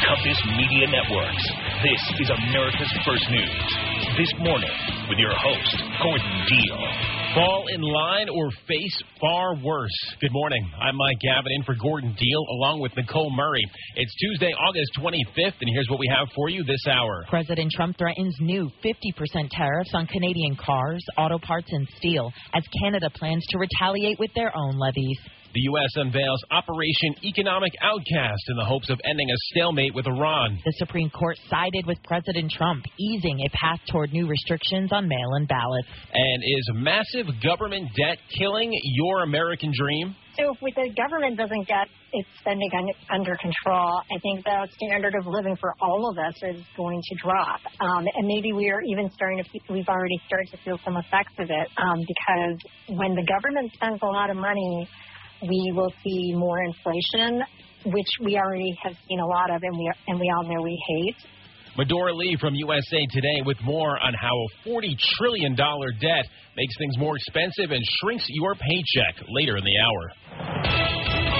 Compass Media Networks. This is America's First News. This morning with your host, Gordon Deal. Fall in line or face far worse. Good morning. I'm Mike Gavin in for Gordon Deal along with Nicole Murray. It's Tuesday, August 25th, and here's what we have for you this hour. President Trump threatens new 50% tariffs on Canadian cars, auto parts, and steel as Canada plans to retaliate with their own levies. The U.S. unveils Operation Economic Outcast in the hopes of ending a stalemate with Iran. The Supreme Court sided with President Trump, easing a path toward new restrictions on mail-in ballots. And is massive government debt killing your American dream? So if the government doesn't get its spending under control, I think the standard of living for all of us is going to drop. And maybe we've already started to feel some effects of it because when the government spends a lot of money, we will see more inflation, which we already have seen a lot of, and we all know we hate. Medora Lee from USA Today with more on how a $40 trillion debt makes things more expensive and shrinks your paycheck later in the hour.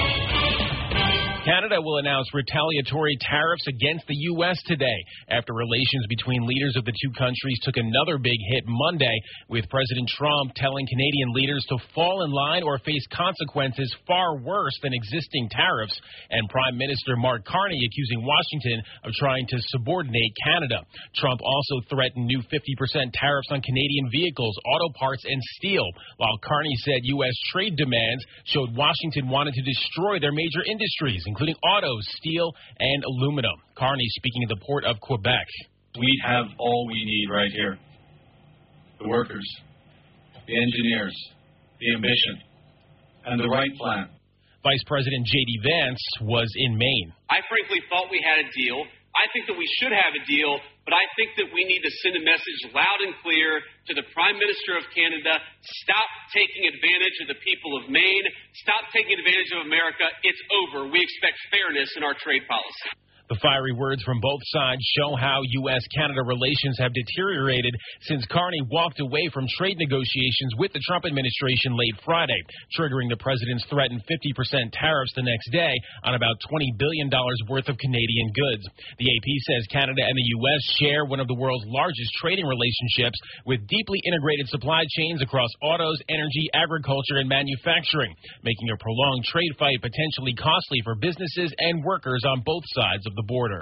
Canada will announce retaliatory tariffs against the U.S. today after relations between leaders of the two countries took another big hit Monday, with President Trump telling Canadian leaders to fall in line or face consequences far worse than existing tariffs, and Prime Minister Mark Carney accusing Washington of trying to subordinate Canada. Trump also threatened new 50% tariffs on Canadian vehicles, auto parts, and steel, while Carney said U.S. trade demands showed Washington wanted to destroy their major industries, including autos, steel, and aluminum. Carney speaking at the Port of Quebec. We have all we need right here. The workers, the engineers, the ambition, and the right plan. Vice President J.D. Vance was in Maine. I frankly thought we had a deal. I think that we should have a deal, but I think that we need to send a message loud and clear to the Prime Minister of Canada. Stop taking advantage of the people of Maine. Stop taking advantage of America. It's over. We expect fairness in our trade policy. The fiery words from both sides show how U.S.-Canada relations have deteriorated since Carney walked away from trade negotiations with the Trump administration late Friday, triggering the president's threatened 50% tariffs the next day on about $20 billion worth of Canadian goods. The AP says Canada and the U.S. share one of the world's largest trading relationships with deeply integrated supply chains across autos, energy, agriculture, and manufacturing, making a prolonged trade fight potentially costly for businesses and workers on both sides of the border.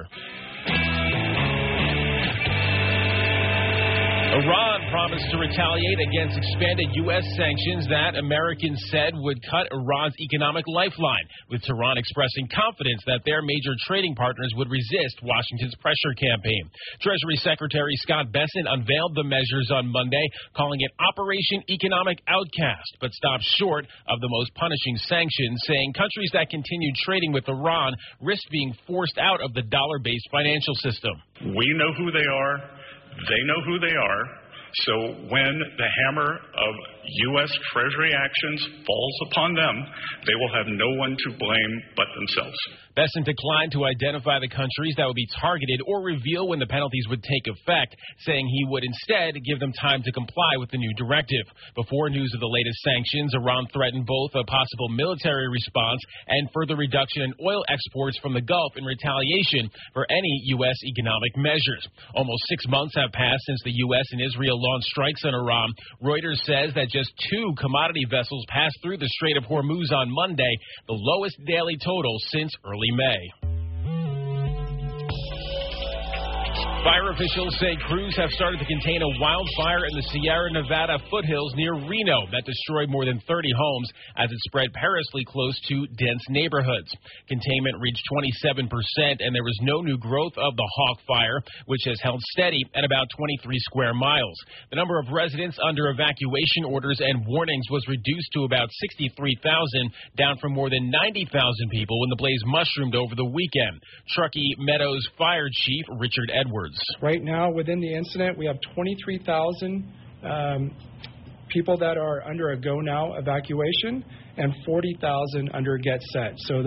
Iran promised to retaliate against expanded U.S. sanctions that Americans said would cut Iran's economic lifeline, with Tehran expressing confidence that their major trading partners would resist Washington's pressure campaign. Treasury Secretary Scott Bessent unveiled the measures on Monday, calling it Operation Economic Outcast, but stopped short of the most punishing sanctions, saying countries that continue trading with Iran risk being forced out of the dollar-based financial system. We know who they are. They know who they are, so when the hammer of U.S. Treasury actions falls upon them, they will have no one to blame but themselves. Bessent declined to identify the countries that would be targeted or reveal when the penalties would take effect, saying he would instead give them time to comply with the new directive. Before news of the latest sanctions, Iran threatened both a possible military response and further reduction in oil exports from the Gulf in retaliation for any U.S. economic measures. Almost 6 months have passed since the U.S. and Israel launched strikes on Iran. Reuters says that just 2 commodity vessels passed through the Strait of Hormuz on Monday, the lowest daily total since early May. Fire officials say crews have started to contain a wildfire in the Sierra Nevada foothills near Reno that destroyed more than 30 homes as it spread perilously close to dense neighborhoods. Containment reached 27%, and there was no new growth of the Hawk Fire, which has held steady at about 23 square miles. The number of residents under evacuation orders and warnings was reduced to about 63,000, down from more than 90,000 people when the blaze mushroomed over the weekend. Truckee Meadows Fire Chief Richard Edwards. Right now, within the incident, we have 23,000 people that are under a go now evacuation and 40,000 under get set. So